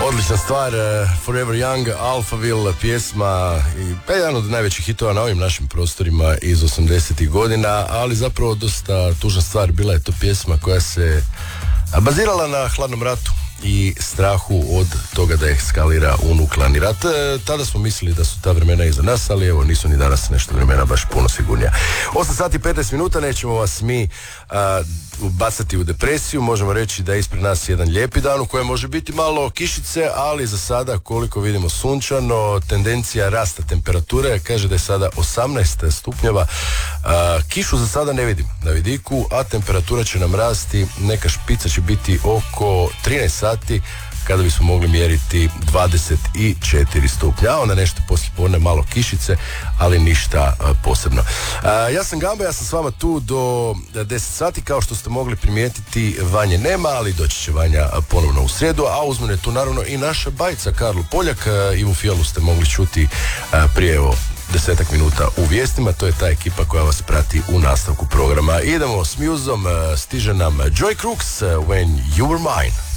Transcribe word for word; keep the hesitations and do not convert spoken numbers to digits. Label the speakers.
Speaker 1: Odlična stvar, Forever Young, Alphaville pjesma i pa jedan od najvećih hitova na ovim našim prostorima iz osamdesetih godina, ali zapravo dosta tužna stvar, bila je to pjesma koja se bazirala na hladnom ratu i strahu od toga da eskalira u nuklearni rat. E, tada smo mislili da su ta vremena iza nas, ali evo nisu ni danas nešto vremena baš puno sigurnija. osam sati i petnaest minuta, nećemo vas mi a, bacati u depresiju, možemo reći da je ispred nas jedan lijepi dan u kojem može biti malo kišice, ali za sada koliko vidimo sunčano, tendencija rasta temperature, kaže da je sada osamnaest stupnjeva. A, kišu za sada ne vidim na vidiku, a temperatura će nam rasti, neka špica će biti oko trinaest sati, kada bismo mogli mjeriti dvadeset četiri stupnja, a onda nešto poslije podne malo kišice, ali ništa a, posebno. A, ja sam Gamba, ja sam s vama tu do deset sati, kao što ste mogli primijetiti, Vanje nema, ali doći će Vanja ponovno u srijedu, a uz mene tu naravno i naša bajica Karlo Poljak. A, Ivu Fijalu ste mogli čuti a, prije evo desetak minuta u vijestima, to je ta ekipa koja vas prati u nastavku programa. Idemo s muzom, stiže nam Joy Crooks, When You Were Mine.